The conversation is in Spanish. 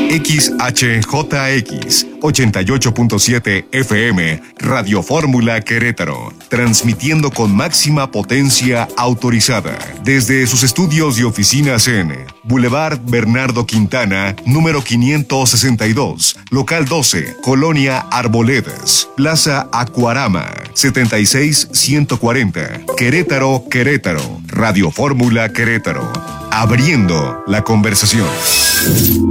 XHJX 88.7 FM, Radio Fórmula Querétaro, transmitiendo con máxima potencia autorizada desde sus estudios y oficinas en Boulevard Bernardo Quintana, número 562, local 12, Colonia Arboledas, Plaza Acuarama, 76140, Querétaro, Querétaro, Radio Fórmula Querétaro, abriendo la conversación.